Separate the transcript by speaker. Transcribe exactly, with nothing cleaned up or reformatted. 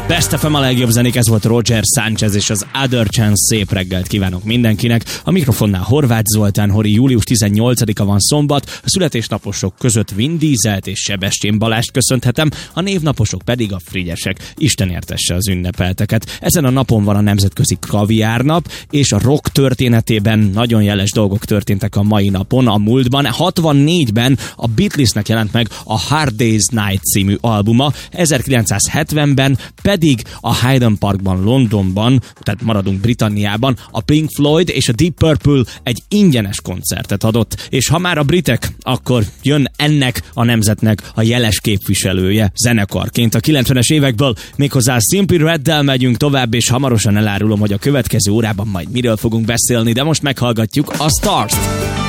Speaker 1: Best ef em a legjobb zenék, ez volt Roger Sanchez és az Other Chance. Szép reggelt kívánok mindenkinek. A mikrofonnál Horváth Zoltán, Hori, július tizennyolcadika van szombat, a születésnaposok között Vin Dieselt és Sebestyén Balást köszönhetem, a névnaposok pedig a frigyesek. Isten értesse az ünnepelteket. Ezen a napon van a nemzetközi kaviárnap, és a rock történetében nagyon jeles dolgok történtek a mai napon, a múltban. hatvannégyben a Beatlesnek jelent meg a Hard Day's Night című albuma, ezerkilencszázhetvenben pedig a Hyde Parkban, Londonban, tehát maradunk Britanniában, a Pink Floyd és a Deep Purple egy ingyenes koncertet adott, és ha már a britek, akkor jön ennek a nemzetnek a jeles képviselője zenekarként a kilencvenes évekből, méghozzá Simply Reddel megyünk tovább, és hamarosan elárulom, hogy a következő órában majd miről fogunk beszélni, de most meghallgatjuk a Stars-t.